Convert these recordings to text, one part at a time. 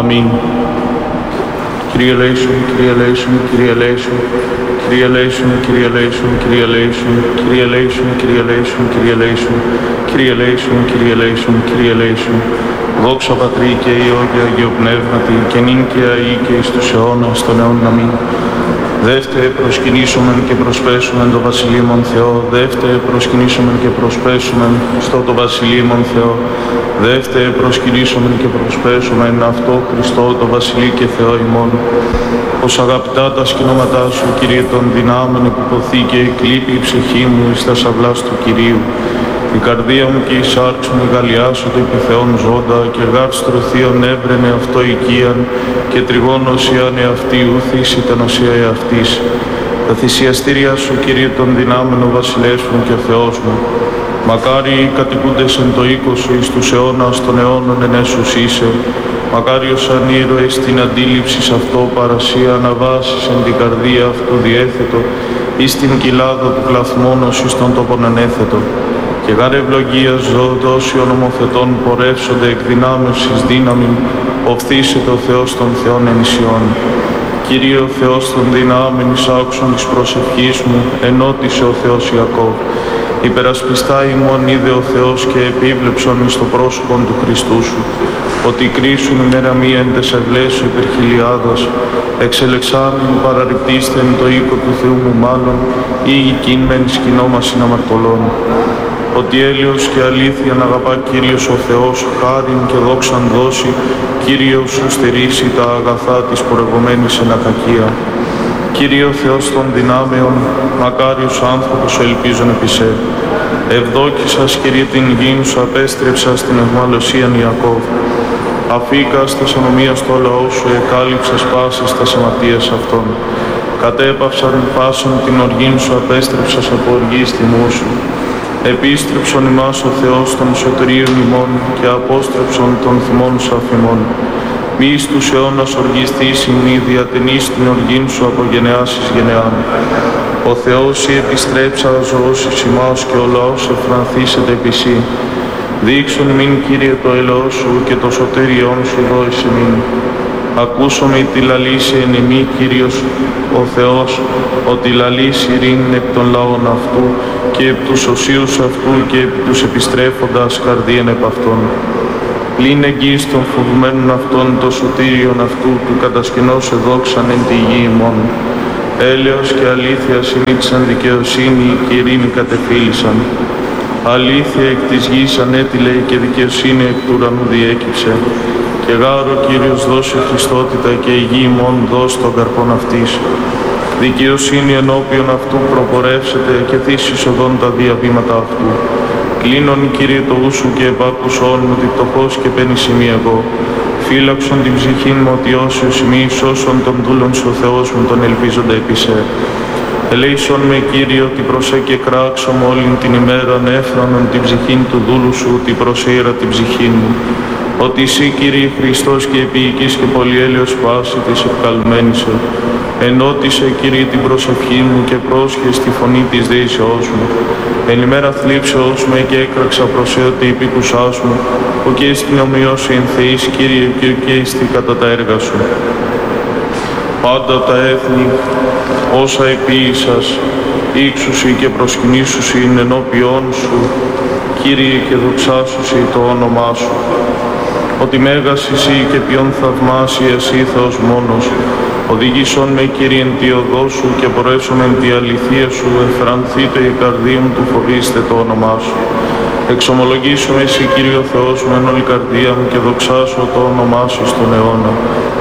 Αμήν. Kyrie eleison, Kyrie eleison, Kyrie eleison, Kyrie eleison, Kyrie eleison, Kyrie eleison, Kyrie eleison, Kyrie eleison, Kyrie eleison, Kyrie eleison, Kyrie eleison, Kyrie eleison. Δόξα Πατρί και Υιό και Αγίο Πνεύματι, και νυν και αεί και εις τους αιώνας των αιώνων. Αμήν. Δεύτε προσκυνήσομεν και προσπέσομεν το Βασιλείμον Θεό, δεύτε προσκυνήσομεν και προσπέσομεν στο το Βασιλείμον Θεό, δεύτε προσκυνήσομεν και προσπέσομεν αυτό Χριστό το Βασιλεί και Θεό ημών. Ως αγαπητά τα σκηνώματά σου, Κύριε των δυνάμεων, επιποθεί και εκλείπει η ψυχή μου εις τα σαυλάς του Κυρίου. Η καρδία μου και η σάρξ μου γαλλιάσω το επιθεών ζώντα, και γάρστρο θείον έβρενε αυτό οικίαν, και τριγώνος ιαν εαυτή ούθης ήταν οσία εαυτής. Τα θυσιαστήριά σου, Κύριε των δυνάμεων, ο Βασιλεύς μου και ο Θεός μου. Μακάρι οι κατοικούντες εν το οίκο σου εις τους αιώνας των αιώνων εν έσους είσαι. Μακάριος αν ήρωες την αντίληψη σ' αυτό παρασία αναβάσεις εν την καρδία αυτού διέθετο, εις την κοιλάδα του κλαθμόνος εις τον τόπον ανέθετο. Και γάρ ευλογίας ζώντο όσοι ονομοθετών πορεύσονται εκ δυνάμευσης δύναμην, οφθήσεται ο Θεός των Θεών ενησιών. Κύριε ο Θεός των δυνάμεων, εις άκουσον της προσευχής μου, ενώτησε ο Θεός Ιακώβ. Υπερασπιστά ημών είδε ο Θεός και επίβλεψον εις το πρόσωπον του Χριστού σου, ότι κρίσουν ημέρα μία εν τες αυλές σου υπερχιλιάδας, εξελεξάμην παραρρυπτήστε εν το οίκο του Θεού μου μάλλον, ή οικήν μεν σκηνόμασιν αμαρτωλών. Ότι έλεος και αλήθεια να αγαπά Κύριος ο Θεός, χάριν και δόξαν δώσει, Κύριος σου στερήσει τα αγαθά της πορευομένης εν ακακία. Κύριε ο Θεός των δυνάμεων, μακάριος άνθρωπος ελπίζον επί σε. Ευδόκησας, Κύριε, την γήν σου, απέστρεψα στην ευμαλωσίαν Ιακώβ. Αφήκας τας ανομίας το λαό σου, εκάλυψας πάσης τας αμαρτίας αυτών. Κατέπαυσαν πάσον την οργήν σου, απέστρεψας από οργής τιμού σου. Επίστρεψον ημάς ο Θεός των σωτηρίων ημών και απόστρεψον των θυμών σου αφημών. Μη εις τους αιώνας οργιστής ημί, διατενείς την οργήν σου από γενεάς εις γενεάν. Ο Θεός η επιστρέψα ζωώσεις ημάς και ο λαός εφρανθήσεται επί σύ. Δείξον ημίν, Κύριε, το ελαιός σου και το σωτήριόν σου δώης ημίν. Ακούσομαι τη λαλήσει εν εμή, Κύριος ο Θεός, ότι λαλήσει ειρήνην επί των λαών αυτού και επί τους οσίους αυτού και επί τους επιστρέφοντας καρδίαν επ' αυτών. Πλην εγγύης των φοβουμένων αυτών το σωτήριον αυτού του κατασκηνώς εδόξαν εν τη γη ημών. Έλεος και αλήθεια συνήθισαν δικαιοσύνη και ειρήνη κατεφύλισαν. Αλήθεια εκ της γης ανέτειλε και δικαιοσύνη εκ του ουρανού διέκυψε. Και γάρο Κύριος δώσε Χριστότητα και η γη ημών δώσει τον καρπόν αυτής. Δικαιοσύνη ενώπιον αυτού προπορεύσεται και θύσεις οδόν τα διαβήματα αυτού. Κλείνον, Κύριε, το ου σου και επάκουσόν μου τη πτωχός και πένης ημί εγώ. Φύλαξον την ψυχήν μου ότι όσιος ημί σώσον τον δούλον σου ο Θεός μου τον ελπίζοντα επί σε. Ελέησον με, Κύριε, ότι προσέ και κράξω μου όλην την ημέραν έφρανον την ψυχήν του δούλου σου, ότι προσήρα την ψυχήν μου. Ότι εσύ, Κύριε Χριστός και επίοικης και πολυέλεος πάση της επικαλουμένησε. Ενώτησε, Κύριε, την προσευχή μου και πρόσχες τη φωνή της δεήσεώς μου. Εν ημέρα θλίψεώς με και έκραξα προσέ ότι υπήκουσάς μου, που και στην ομοιώση εν Θεής, Κύριε, και έστι κατά τα έργα σου. Πάντα τα έθνη, όσα επίησας, ύξουσι και προσκυνήσουσι ενώπιόν σου, Κύριε, και δοξάσουσι το όνομά σου. Ότι μέγας εσύ και ποιον θαυμάσια εσύ Θεός μόνος, οδηγήσον με, Κύριε, εν τη οδό σου και πορεύσον εν τη αληθεία σου, εφρανθείτε η καρδία μου του φοβήστε το όνομά σου. Εξομολογήσω εσύ, Κύριε ο Θεός μου, εν όλη καρδία μου και δοξάσω το όνομά σου στον αιώνα.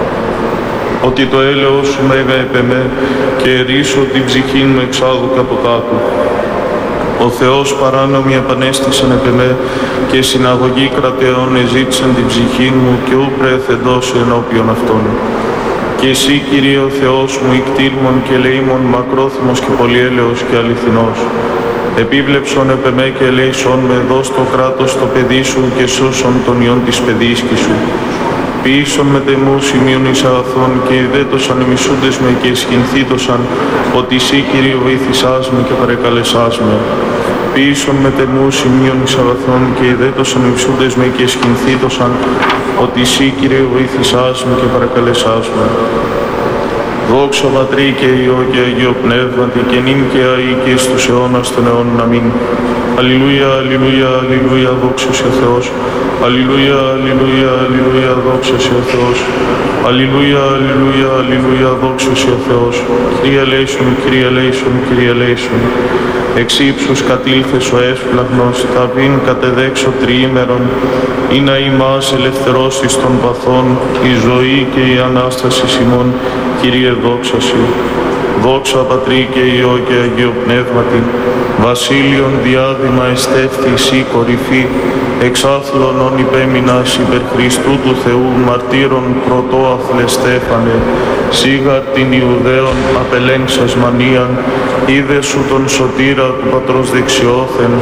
Ότι το έλεος σου μέγα επ' εμέ και ερίσω την ψυχή μου εξάδου καποτάτου. Ο Θεός παράνομοι επανέστησαν επ' εμέ και συναγωγή κρατεών εζήτησαν την ψυχή μου και ου πρέθεντος ενώπιον αυτών. Και εσύ, Κύριε ο Θεός μου, ικτήρμον και ελεήμον, μακρόθυμος και πολυέλεος και αληθινός. Επίβλεψον επ' εμέ και ελέησον με, δώσ' το κράτος το παιδί σου και σώσον τον ιόν της παιδίσκης σου. Ποιήσον με τεμού σημείων εις αγαθών και ιδέτωσαν εμισούντες με και εσχυνθήτωσαν, ότι εσύ, Κύριε, βοήθησάς με και παρεκαλεσάς με. Επίσων μετενούς σημείων εις αγαθών και ιδέτωσαν υψούντες με και σκηνθήτωσαν, ότι εσύ, Κύριε, βοήθησάς με και παρακαλεσάς με. Δόξα Πατρί και Υιό και Αγίο Πνεύματι και νυν και αεί και εις τους αιώνας των αιώνων. Αμήν. Αλληλούια, αλληλούια, αλληλούια, δόξα σε ο Θεός. Αλληλούια, αλληλούια, αλληλούια, δόξα σε ο Θεός. Αλληλούια, αλληλούια, αλληλούια, δόξα σε ο Θεός. Κύριε ελέησον, Κύριε ελέησον, Κύριε ελέησον. Εξ ύψους κατήλθες ο έσφλαγνος, ταβήν κατεδέξω τριήμερον, ή να ημάς ελευθερώσεις των παθών, η ζωή και η Ανάσταση ημών, Κύριε δόξα Συ. Δόξα Πατρί και Υιό και Αγίο Πνεύματι, βασίλειον διάδημα εστέφθη Συ κορυφή, εξάθλων ον υπέμεινας υπερ Χριστού του Θεού, μαρτύρων πρωτόαθλε Στέφανε, σίγαρ την Ιουδαίων απελέγξας μανίαν, είδε σου τον σωτήρα του Πατρός δεξιόθεν,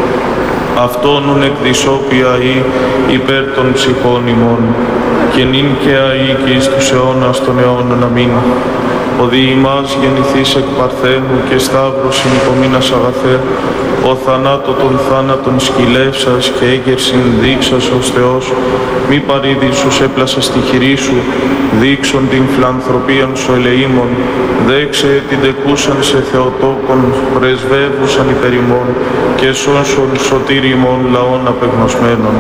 αυτόν ον εκδισόπια ή υπέρ των ψυχών ημών, και νυν και αεί και εις τους αιώνας των αιώνων. Αμήν. Ο δι' ημάς γεννηθείς εκ Παρθένου και σταύρωσιν υπομείνας αγαθέ, ο θανάτω των θάνατων σκυλεύσας και έγκερσιν δείξας ως Θεός, μη παρήδησους έπλασα στη χειρή σου, δείξον την φιλανθρωπίαν σου ελεήμων, δέξε την τεκούσαν σε Θεοτόκον, πρεσβεύουσαν υπερ ημών, και σώσον σωτήρι ημών λαών απεγνωσμένων.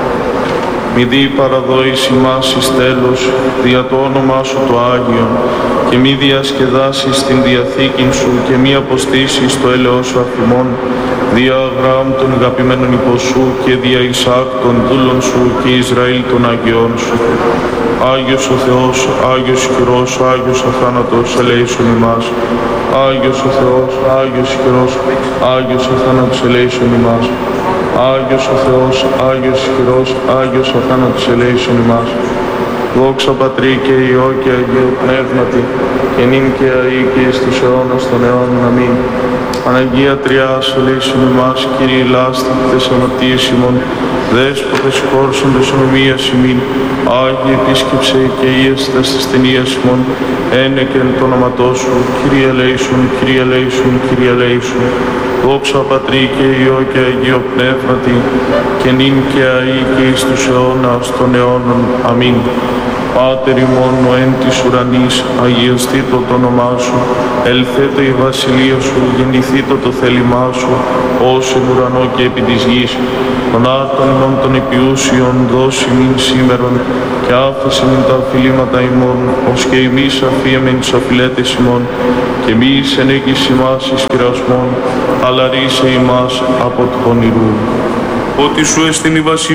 Μη δι παραδόης ημάς εις τέλος, δια το όνομά σου το Άγιον, και μη διασκεδάσεις την Διαθήκην σου, και μη αποστήσεις το έλεος σου αφημών, δια Αβραάμ των αγαπημένων υποσού, και δια Ισαάκ των δούλων σου, και Ισραήλ των Αγιών σου. Άγιος ο Θεός, Άγιος χειρός, Άγιος αθάνατος, ελέησον ημάς. Άγιος ο Θεός, Άγιος χειρός, Άγιος αθάνατος, ελέησον ημάς. Άγιος ο Θεός, Άγιος χειρός, Άγιος αθάνατος, ελέησον ημάς. Δόξα Πατρί και Υιό και Αγίο Πνεύματι, και νυν και αεί και εις τους αιώνας των αιώνων. Αμήν. Παναγία Τριάς, ελέησον ημάς, Κύριε λάστιχτες αμαρτίες ημών, δέσποτες χώρσοντες ομοίας ημίν, Άγιε επίσκεψε και ίεστε τας ασθενείας ημών, ένεκεν το όνοματό σου, Κύριε ελέησον, Κύριε ελέησον, Κύριε ελέησον. Δόξα Πατρί και Υιό και Αγίο Πνεύματι, και νυν και αεί και εις τους αιώνας των αιώνων. Αμήν. Πάτερ ημών ο εν της ουρανής, αγιαστήτω το όνομά σου, ελθέτω η βασιλεία σου, γεννηθήτω το θέλημά σου, ως εν ουρανό και επί της γης. Των άρτων ημών των επιούσιων δώσει μην σήμερον, και άφησε μην τα οφειλήματα ημών, ως και εμείς αφίεμεν τις οφειλέτες ημών, και εμείς ενέγγις ημάς εις πειρασμόν, αλλά ρίσε ημάς από του πονηρού. Ότι σου εστιν η βασιλεία